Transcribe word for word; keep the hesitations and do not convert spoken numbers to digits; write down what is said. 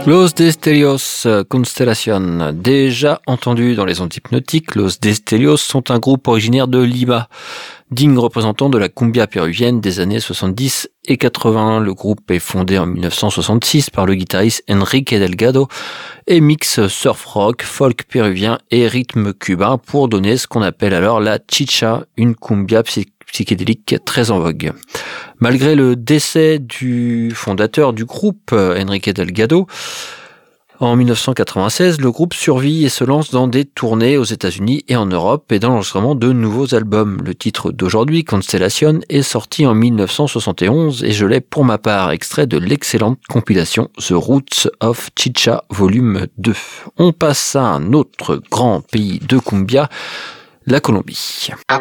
Los Destellos Constellation, déjà entendu dans les ondes hypnotiques, Los Destellos sont un groupe originaire de Lima, digne représentant de la cumbia péruvienne des années soixante-dix et quatre-vingts. Le groupe est fondé en dix-neuf cent soixante-six par le guitariste Enrique Delgado et mixe surf rock, folk péruvien et rythme cubain pour donner ce qu'on appelle alors la chicha, une cumbia psy- psychédélique très en vogue. Malgré le décès du fondateur du groupe, Enrique Delgado, en dix-neuf cent quatre-vingt-seize, le groupe survit et se lance dans des tournées aux États-Unis et en Europe et dans l'enregistrement de nouveaux albums. Le titre d'aujourd'hui, Constellation, est sorti en dix-neuf cent soixante et onze et je l'ai pour ma part extrait de l'excellente compilation The Roots of Chicha Volume deux. On passe à un autre grand pays de cumbia, la Colombie.